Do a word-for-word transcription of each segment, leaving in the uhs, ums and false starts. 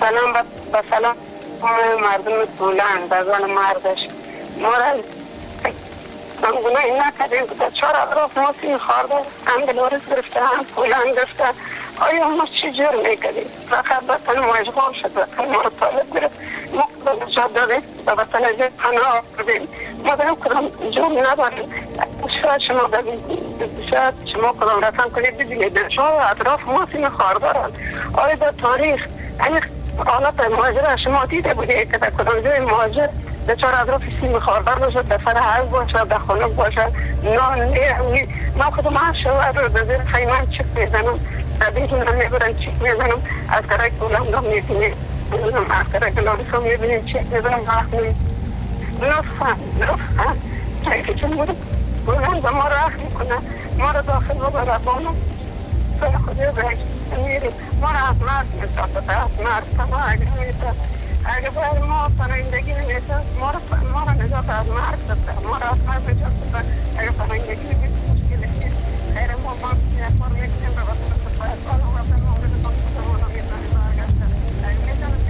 سلام به سلام مردم بلند از آن مردش ما را من گناهی نکردیم که چهار اطراف ما سیم خورده هم بلورس گرفته هم بلند گرفته آیا ما چی جور میکردیم فقط بطن ما اشغال شد بطن ما رو طالب گرفت ما کدام نجات دادیم و بطن ازی پناه کردیم ما داریم کدام جور نداریم شاید شما ببینید شاید شما کدام رسم کنید ببینید شما اطراف ما سیم خورده آیا در تاریخ حالت مهاجر شما دیده بودید که در کدام جای مهاجر به چهار اطراف سیم خاردار باشه در سر حل باشه در خانه باشه نان نیرمی ما خودم هر شود رو در زیر خیمن چک میزنم در بیتون هم میبرن چک میزنم از کرای کولم رو میبینیم از کرای کلاریس رو میبینیم چک میزنم وقت نیم لطفا لطفا چیزی چون بودم بودم به ما رخ میکنه ما رو داخل رو برابانم سر خودی بهش میریم ما را از مرد میسازد از مرد تمام اگر میسازد اگر باید ما پناهندگی نمیسازد ما را نجات از مرد داده ما را از مرد نجات داده اگر پناهندگی نمیسازد مشکل نیست خیر ما ما اخبار میکنیم به وقت باید بالا و به مورد خودمون رو میزنیم برگشتن اگر میزنیم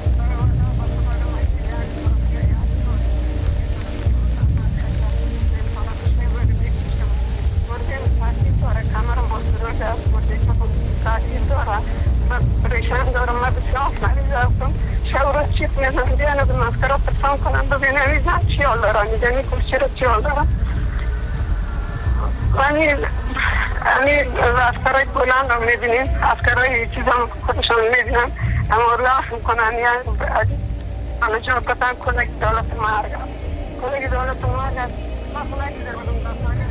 پریشان دارم من بسیار مریض هستم شب روز چیپ میزنم دیانه به مسکرات پرسان کنم ببینم ایزم چی حال دارم میدنی کلچی رو چی حال دارم و همین اسکرهای بلند رو میبینیم اسکرهای چیز هم خودشان میبینم اما لاف میکنن یعنی همه جا بطن کنه دولت مرگ کنه دولت مرگ هست ما کنه که در بودم دستانه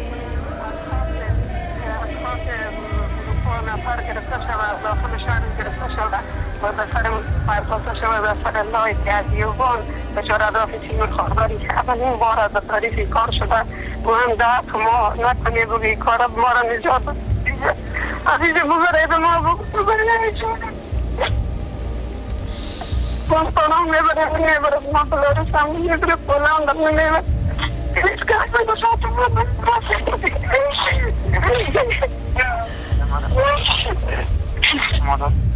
نفر گرفته شود داخل شهر گرفته شود و به سر پرتاسته شود به سر لای گزیوان به چهار اطراف سیم خارداری که اولین بار از تاریخ کار شده و هم ده که ما نکنیم بگی کار ما را نجات دیگه عزیز بزرگ به ما بگو نمیشونه کنستانم میبره میبره ما بلارش هم میبره بلند هم میبره هیچ کس بگوشت رو بگوشت